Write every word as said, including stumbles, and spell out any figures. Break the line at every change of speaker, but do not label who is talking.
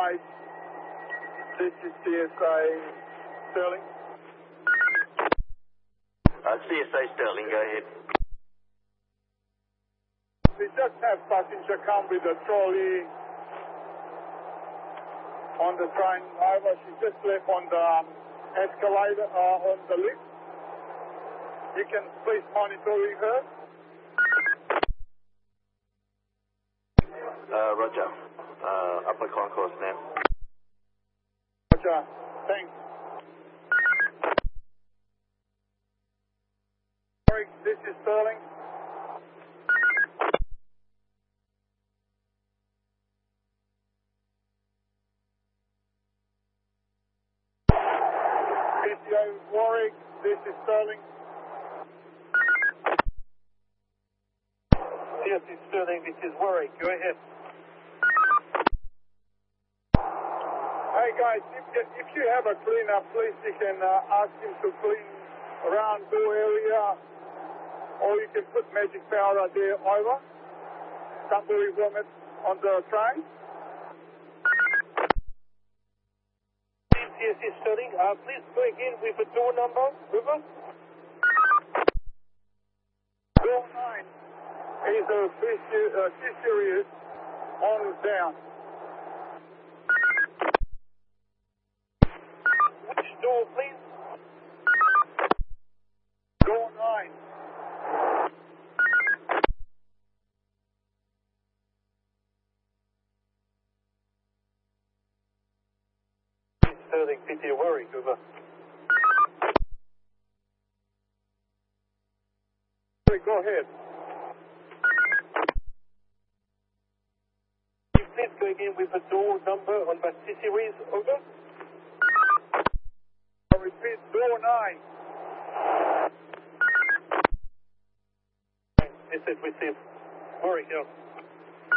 guys. This is C S A Sterling.
Uh, C S A Sterling, go ahead.
We just have passenger come with a trolley on the train. Over, she just left on the um, escalator, uh, on the lift. You can please monitoring her.
Uh, Roger. Uh, upper concourse now.
Roger. Thanks. Sorry, this is Sterling. P C O Warwick, this is Sterling.
Yes, it's Sterling, this is Warwick, go ahead.
Hey guys, if you, if you have a cleaner, please you can uh, ask him to clean around door area, or you can put magic powder there over. Somebody vomit on the train.
Yes, it's Sterling, uh, please go again with the door number, over.
Door nine is a uh, C-Series on down.
Which door, please?
Door nine.
Sterling, P T Warwick, over.
Go ahead.
Please go again with the door number on that C-Series, over.
I repeat, door nine.
Yes, it received. Warwick, yeah.